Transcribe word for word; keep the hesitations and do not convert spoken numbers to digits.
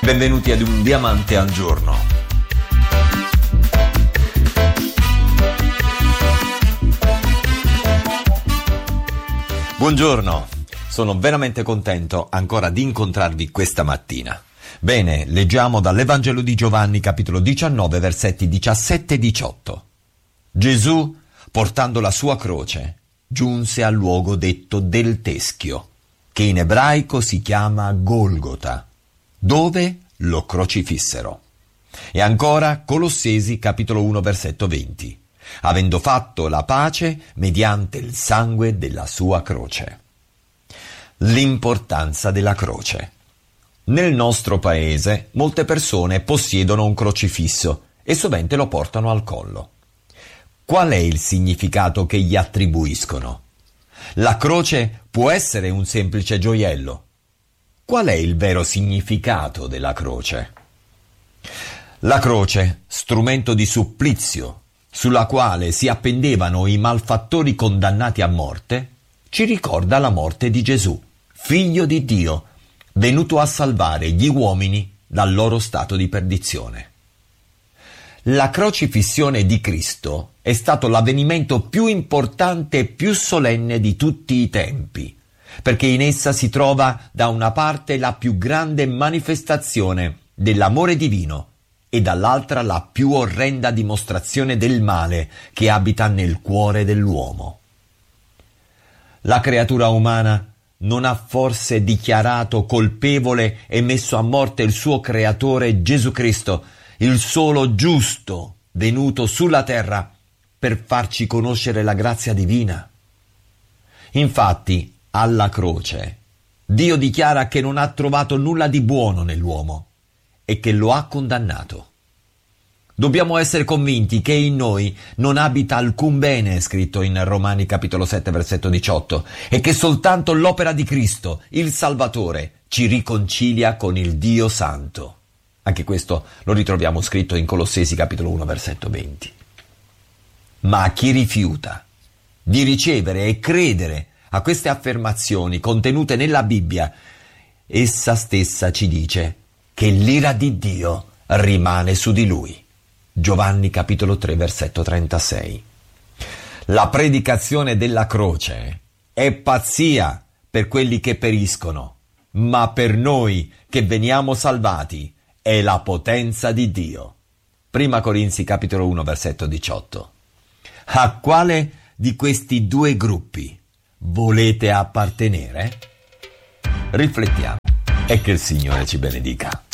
Benvenuti ad Un Diamante al Giorno. Buongiorno, sono veramente contento ancora di incontrarvi questa mattina. Bene, leggiamo dall'Evangelo di Giovanni, capitolo diciannove, versetti diciassette e diciotto. Gesù, portando la sua croce, giunse al luogo detto del Teschio, che in ebraico si chiama Golgota, dove lo crocifissero. E ancora Colossesi capitolo uno versetto venti, avendo fatto la pace mediante il sangue della sua croce. L'importanza della croce. Nel nostro paese molte persone possiedono un crocifisso e sovente lo portano al collo. Qual è il significato che gli attribuiscono? La croce può essere un semplice gioiello. Qual è il vero significato della croce? La croce, strumento di supplizio, sulla quale si appendevano i malfattori condannati a morte, ci ricorda la morte di Gesù, figlio di Dio, venuto a salvare gli uomini dal loro stato di perdizione. La crocifissione di Cristo è stato l'avvenimento più importante e più solenne di tutti i tempi, perché in essa si trova da una parte la più grande manifestazione dell'amore divino e dall'altra la più orrenda dimostrazione del male che abita nel cuore dell'uomo. La creatura umana non ha forse dichiarato colpevole e messo a morte il suo creatore Gesù Cristo, il solo giusto venuto sulla terra per farci conoscere la grazia divina? Infatti, alla croce, Dio dichiara che non ha trovato nulla di buono nell'uomo e che lo ha condannato. Dobbiamo essere convinti che in noi non abita alcun bene, scritto in Romani capitolo sette versetto diciotto, e che soltanto l'opera di Cristo, il Salvatore, ci riconcilia con il Dio Santo. Anche questo lo ritroviamo scritto in Colossesi capitolo uno versetto venti. Ma a chi rifiuta di ricevere e credere a queste affermazioni contenute nella Bibbia, essa stessa ci dice che l'ira di Dio rimane su di lui. Giovanni capitolo tre versetto trentasei. La predicazione della croce è pazzia per quelli che periscono, ma per noi che veniamo salvati è la potenza di Dio. Prima Corinzi capitolo uno versetto diciotto. A quale di questi due gruppi volete appartenere? Riflettiamo e che il Signore ci benedica.